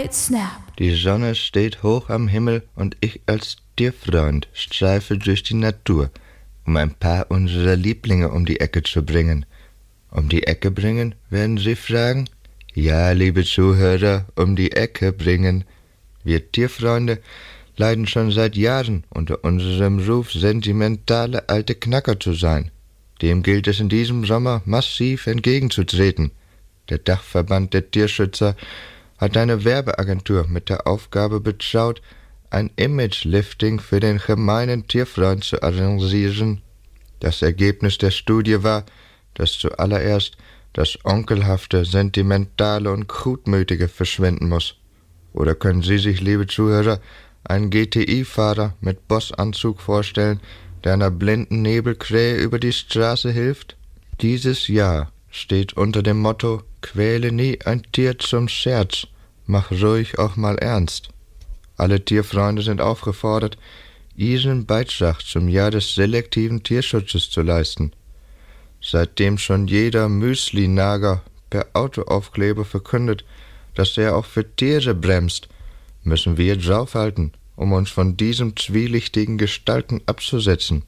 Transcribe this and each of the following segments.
Twilight snapped. Die Sonne steht hoch am Himmel und ich als Tierfreund streife durch die Natur, um ein paar unserer Lieblinge um die Ecke zu bringen. Um die Ecke bringen, werden Sie fragen? Ja, liebe Zuhörer, um die Ecke bringen. Wir Tierfreunde leiden schon seit Jahren unter unserem Ruf, sentimentale alte Knacker zu sein. Dem gilt es in diesem Sommer massiv entgegenzutreten. Der Dachverband der Tierschützer hat eine Werbeagentur mit der Aufgabe betraut, ein Image-Lifting für den gemeinen Tierfreund zu arrangieren. Das Ergebnis der Studie war, dass zuallererst das Onkelhafte, Sentimentale und Gutmütige verschwinden muss. Oder können Sie sich, liebe Zuhörer, einen GTI-Fahrer mit Bossanzug vorstellen, der einer blinden Nebelkrähe über die Straße hilft? Dieses Jahr steht unter dem Motto: Quäle nie ein Tier zum Scherz, mach ruhig auch mal ernst. Alle Tierfreunde sind aufgefordert, ihren Beitrag zum Jahr des selektiven Tierschutzes zu leisten. Seitdem schon jeder Müsli-Nager per Autoaufkleber verkündet, dass er auch für Tiere bremst, müssen wir draufhalten, um uns von diesem zwielichtigen Gestalten abzusetzen.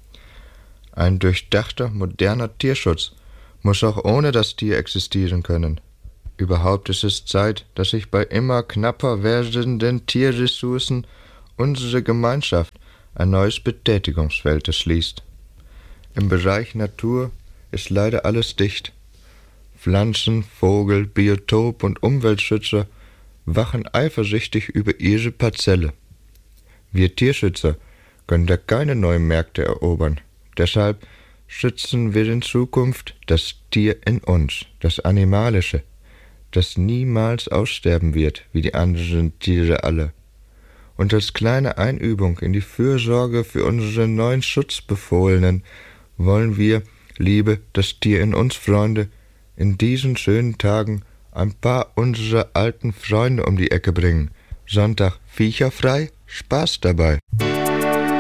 Ein durchdachter, moderner Tierschutz muss auch ohne das Tier existieren können. Überhaupt ist es Zeit, dass sich bei immer knapper werdenden Tierressourcen unsere Gemeinschaft ein neues Betätigungsfeld erschließt. Im Bereich Natur ist leider alles dicht. Pflanzen-, Vogel-, Biotop- und Umweltschützer wachen eifersüchtig über ihre Parzelle. Wir Tierschützer können da keine neuen Märkte erobern. Deshalb schützen wir in Zukunft das Tier in uns, das Animalische, das niemals aussterben wird, wie die anderen Tiere alle. Und als kleine Einübung in die Fürsorge für unsere neuen Schutzbefohlenen wollen wir, liebe das Tier in uns Freunde, in diesen schönen Tagen ein paar unserer alten Freunde um die Ecke bringen. Sonntag viecherfrei, Spaß dabei.